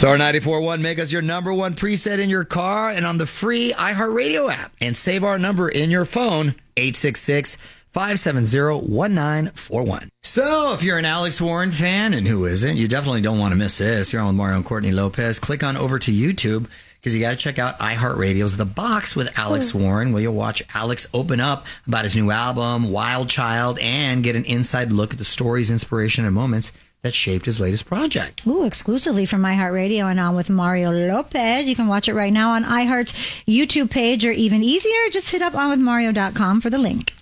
Star 94.1, make us your number one preset in your car and on the free iHeartRadio app. And save our number in your phone, 866-570-1941. So if you're an Alex Warren fan, and who isn't, you definitely don't want to miss this. You're on with Mario and Courtney Lopez. Click on over to YouTube because you got to check out iHeartRadio's The Box with Alex Warren, where you'll watch Alex open up about his new album, Wild Child, and get an inside look at the stories, inspiration, and moments that shaped his latest project. Ooh, exclusively from iHeartRadio and On with Mario Lopez. You can watch it right now on iHeart's YouTube page, or even easier, just hit up onwithmario.com for the link.